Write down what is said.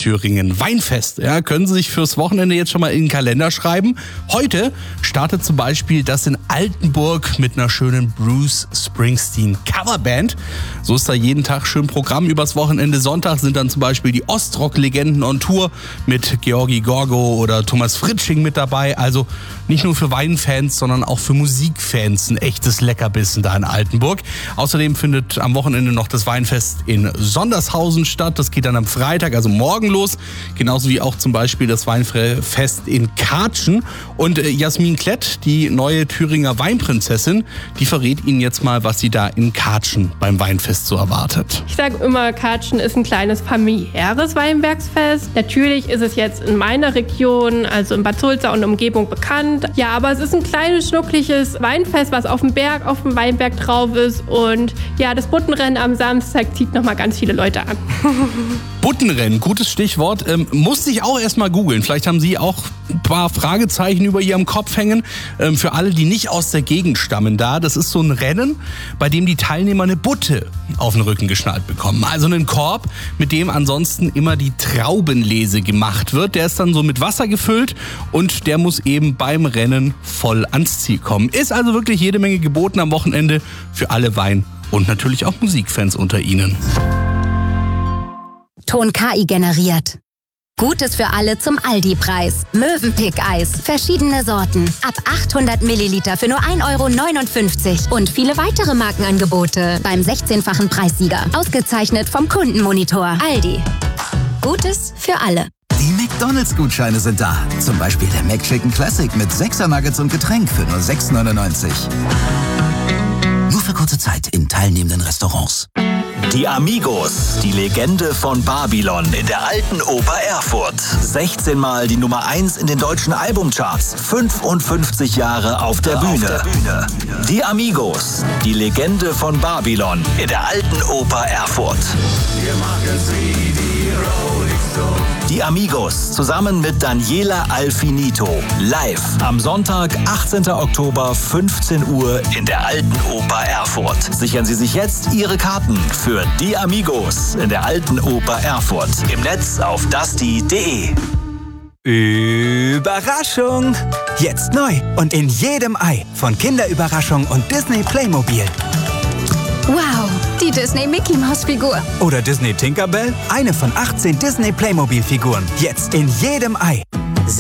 Thüringen. Weinfest, ja, können Sie sich fürs Wochenende jetzt schon mal in den Kalender schreiben. Heute startet zum Beispiel das in Altenburg mit einer schönen Bruce Springsteen Coverband. So ist da jeden Tag schön Programm übers Wochenende. Sonntag sind dann zum Beispiel die Ostrock-Legenden on Tour mit Georgi Gorgo oder Thomas Fritsching mit dabei. Also nicht nur für Weinfans, sondern auch für Musikfans ein echtes Leckerbissen da in Altenburg. Außerdem findet am Wochenende noch das Weinfest in Sondershausen statt. Das geht dann am Freitag, also morgen los. Genauso wie auch zum Beispiel das Weinfest in Katschen. Und Jasmin Klett, die neue Thüringer Weinprinzessin, die verrät Ihnen jetzt mal, was sie da in Katschen beim Weinfest so erwartet. Ich sage immer, Katschen ist ein kleines familiäres Weinbergsfest. Natürlich ist es jetzt in meiner Region, also in Bad Sulza und Umgebung bekannt. Ja, aber es ist ein kleines, schnuckliches Weinfest, was auf dem Berg, auf dem Weinberg drauf ist. Und ja, das Buttenrennen am Samstag zieht nochmal ganz viele Leute an. Buttenrennen, gutes Stichwort. Musste ich auch erstmal googeln. Vielleicht haben Sie auch ein paar Fragezeichen über Ihrem Kopf hängen. Für alle, die nicht aus der Gegend stammen da, das ist so ein Rennen, bei dem die Teilnehmer eine Butte auf den Rücken geschnallt bekommen. Also einen Korb, mit dem ansonsten immer die Traubenlese gemacht wird. Der ist dann so mit Wasser gefüllt und der muss eben beim Rennen voll ans Ziel kommen. Ist also wirklich jede Menge geboten am Wochenende für alle Wein- und natürlich auch Musikfans unter Ihnen. Ton KI generiert. Gutes für alle zum Aldi-Preis. Mövenpick-Eis. Verschiedene Sorten. Ab 800 Milliliter für nur 1,59 €. Und viele weitere Markenangebote beim 16-fachen Preissieger. Ausgezeichnet vom Kundenmonitor. Aldi. Gutes für alle. Die McDonalds-Gutscheine sind da. Zum Beispiel der McChicken Classic mit 6er Nuggets und Getränk für nur 6,99 €. Nur für kurze Zeit in teilnehmenden Restaurants. Die Amigos, die Legende von Babylon in der Alten Oper Erfurt. 16 Mal die Nummer 1 in den deutschen Albumcharts. 55 Jahre auf der Bühne. Die Amigos, die Legende von Babylon in der Alten Oper Erfurt. Die Amigos zusammen mit Daniela Alfinito. Live am Sonntag, 18. Oktober, 15 Uhr in der Alten Oper Erfurt. Sichern Sie sich jetzt Ihre Karten für Die Amigos in der Alten Oper Erfurt. Im Netz auf dusty.de. Überraschung! Jetzt neu und in jedem Ei von Kinderüberraschung und Disney Playmobil. Wow, die Disney Mickey Maus Figur. Oder Disney Tinkerbell, eine von 18 Disney Playmobil Figuren. Jetzt in jedem Ei.